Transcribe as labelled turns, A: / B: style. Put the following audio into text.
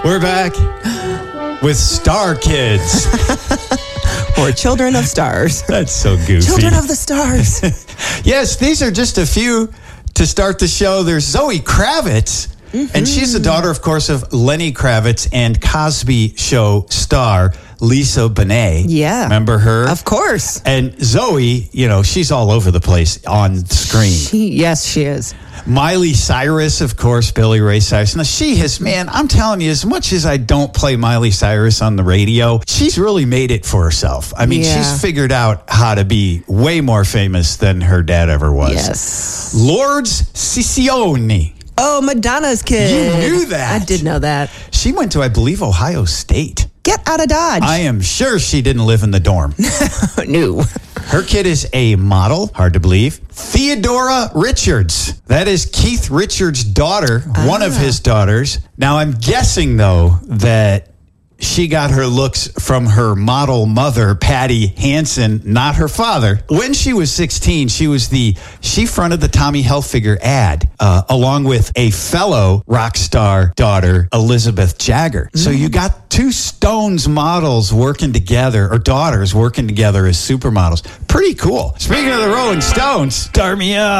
A: We're back with Star Kids.
B: Or Children of Stars.
A: That's so goofy.
B: Children of the Stars.
A: Yes, these are just a few to start the show. There's Zoe Kravitz, and she's the daughter, of course, of Lenny Kravitz and Cosby Show star Lisa Bonet.
B: Yeah.
A: Remember her?
B: Of course.
A: And Zoe, she's all over the place on screen.
B: Yes, she is.
A: Miley Cyrus, of course, Billy Ray Cyrus. Now, she has, I'm telling you, as much as I don't play Miley Cyrus on the radio, she's really made it for herself. She's figured out how to be way more famous than her dad ever was.
B: Yes.
A: Lourdes Ciccione.
B: Oh, Madonna's kid.
A: You knew that.
B: I did know that.
A: She went to, I believe, Ohio State.
B: Get out of Dodge.
A: I am sure she didn't live in the dorm.
B: No.
A: Her kid is a model, hard to believe. Theodora Richards. That is Keith Richards' daughter, one of his daughters. Now, I'm guessing, though, that she got her looks from her model mother, Patty Hansen, not her father. When she was 16, she fronted the Tommy Hilfiger ad, along with a fellow rock star daughter, Elizabeth Jagger. So you got two Stones models working together, or daughters working together as supermodels. Pretty cool. Speaking of the Rolling Stones, start me up.